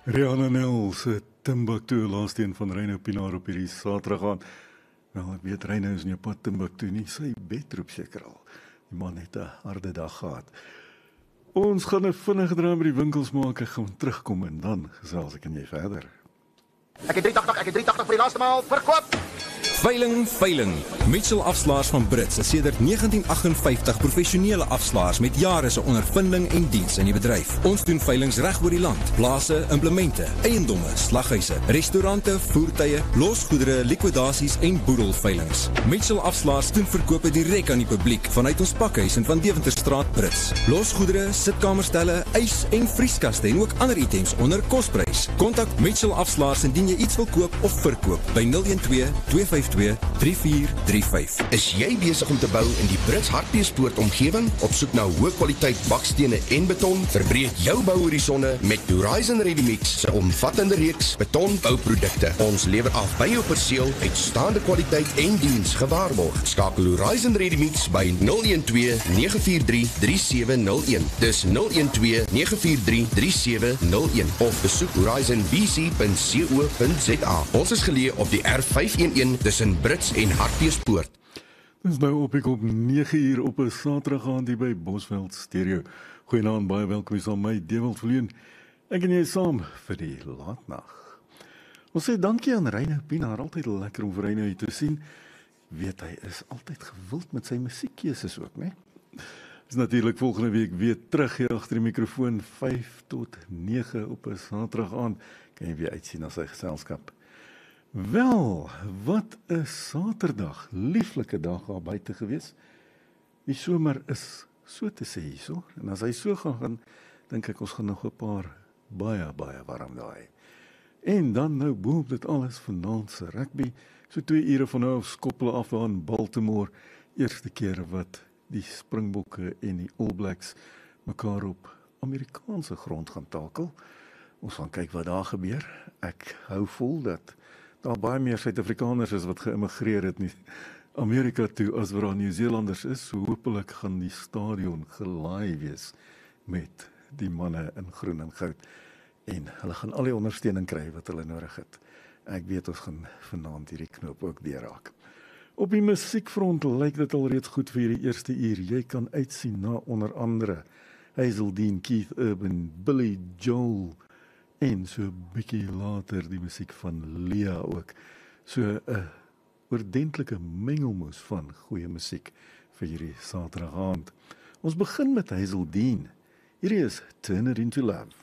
Rihanna Nel se Timbuktu laaste een van Reino Pinaar op hierdie Saterdag aan. Wel, ek weet Reino is nie op pad Timbuktu nie, sy bedroep seker al. Die man het 'n harde dag gehad. Ons gaan 'n vinnige draai by die winkels maak, ek gaan terugkom en dan gesels ek en jy verder. Ek het 380 vir die laaste maal verkoop. Veiling. Mitchell Afslaers van Brits is sedert 1958 professionele afslaers met jare se ondervinding en diens in die bedryf. Ons doen veilings reg oor die land. Plase, implemente, eiendomme, slaghuise, restaurante, voertuie, losgoedere, likwidasies en boedelveilings. Mitchell Afslaers doen verkope direk aan die publiek vanuit ons pakhuis in Van Deventerstraat Brits. Losgoedere, sitkamerstelle, ys en vrieskaste en ook ander items onder kosprys. Kontak Mitchell Afslaers indien jy iets wil koop of verkoop by 012 252 3435. Is jy besig om te bou in die Brits Hartbeespoort omgewing? Op soek na hoë kwaliteit bakstene en beton? Verbreek jou bouhorisonne met Horizon Ready-Mix se omvattende reeks betonbouprodukte. Ons lewer af by jou perseel, uitstaande kwaliteit en diens gewaarborg. Skakel Horizon Ready-Mix by 012 943 3701. Dis 012 943 3701 of besoek horizonbc.co.za. Ons is geleë op die R511 tussen Brits en Hartbeespoort. Dis nou op ek op 9 uur op 'n Saterdag aand hier by Bosveld Stereo. Goeienaand, baie welkom is aan my Dewald Verleen. Ek en jy saam vir die laatnag. Ons sê dankie aan Reino Pinaar, altyd lekker om vir Reino hier te sien. Weet hy is altyd gewild met sy musiekkeuses ook, né? Is natuurlik volgende week weer terug hier agter die mikrofoon 5 tot 9 op 'n Saterdag aand. Kan jy weer uitsien na sy geselskap. Wel, wat 'n Saterdag, lieflike dag daar buite gewees. Die somer is so te sê hierso, en as hy so gaan, dink ek ons gaan nog 'n paar baie warm daai. En dan nou boop dit alles vanaand se rugby, so 2 ure van nou af skoppel af daar in Baltimore, eerste keer wat die Springbokke en die All Blacks mekaar op Amerikaanse grond gaan takel. Ons gaan kyk wat daar gebeur. Ek hou vol dat daar baie meer Suid-Afrikaners is wat geïmmigreer het nie Amerika toe as wat daar Nieu-Zeelanders is, so hopelik gaan die stadion gelaai wees met die manne in groen en goud en hulle gaan al die ondersteuning kry wat hulle nodig het. Ek weet ons gaan vanaand hierdie knoop ook deurraak. Op die musiekfront lyk dit alreeds goed vir hierdie eerste uur. Jy kan uitsien na onder andere Hazeldean, Keith Urban, Billy Joel en so 'n bietjie later die musiek van Lea ook. So 'n oordentlike mengelmoes van goeie musiek vir hierdie Saterdag aand. Ons begin met Hazeldean. Hierdie is Turn It Into Love.